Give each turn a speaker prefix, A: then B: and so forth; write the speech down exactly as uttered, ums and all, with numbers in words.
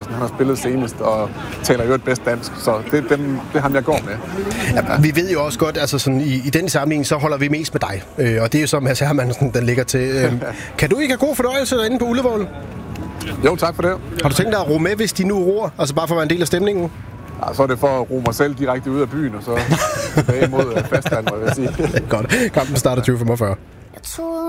A: Larsen, han har spillet senest, og taler jo et bedst dansk, så det, dem, det er ham, jeg går med.
B: Ja, vi ved jo også godt, altså sådan, i, i den sammenhæng, så holder vi mest med dig, øh, og det er jo så Mads Hermansen, den ligger til. Øh, kan du ikke have god fornøjelse derinde på Ullevål?
A: Jo, tak for det.
B: Har du tænkt dig at ro med, hvis de nu roer, altså bare for at være en del af stemningen?
A: Ja, så er det for at ro mig selv direkte ud af byen, og så tilbage mod fastland, må jeg sige.
B: Godt. Kampen starter tyve femogfyrre.